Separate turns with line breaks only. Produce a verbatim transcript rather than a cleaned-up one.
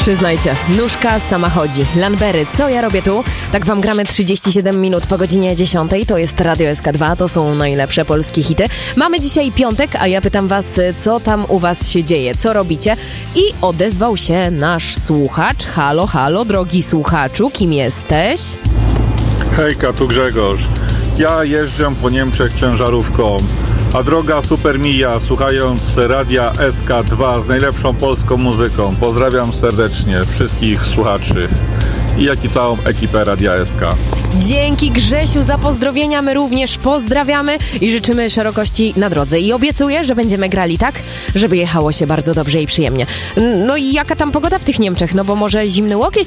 Przyznajcie, nóżka sama chodzi. Lanbery, co ja robię tu? Tak wam gramy trzydzieści siedem minut po godzinie dziesiątej. To jest Radio S K dwa, to są najlepsze polskie hity. Mamy dzisiaj piątek, a ja pytam was, co tam u was się dzieje, co robicie? I odezwał się nasz słuchacz. Halo, halo, drogi słuchaczu, kim jesteś?
Hejka, tu Grzegorz. Ja jeżdżę po Niemczech ciężarówką, a droga super mija, słuchając Radia S K dwa z najlepszą polską muzyką. Pozdrawiam serdecznie wszystkich słuchaczy i jak i całą ekipę Radia S K.
Dzięki Grzesiu za pozdrowienia, my również pozdrawiamy i życzymy szerokości na drodze. I obiecuję, że będziemy grali tak, żeby jechało się bardzo dobrze i przyjemnie. No i jaka tam pogoda w tych Niemczech? No bo może zimny łokieć